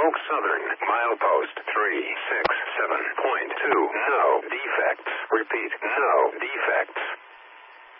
Norfolk Southern, milepost 367.2. No defects. Repeat, no defects.